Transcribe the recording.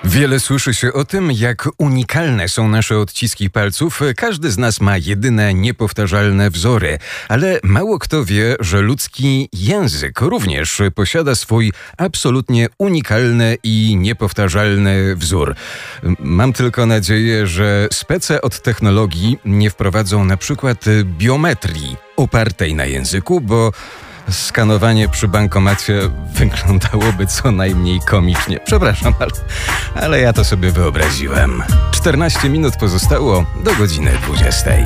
Wiele słyszy się o tym, jak unikalne są nasze odciski palców. Każdy z nas ma jedyne, niepowtarzalne wzory, ale mało kto wie, że ludzki język również posiada swój absolutnie unikalny i niepowtarzalny wzór. Mam tylko nadzieję, że spece od technologii nie wprowadzą na przykład biometrii opartej na języku, bo skanowanie przy bankomacie wyglądałoby co najmniej komicznie. Przepraszam, ale ja to sobie wyobraziłem. 14 minut pozostało do godziny 20.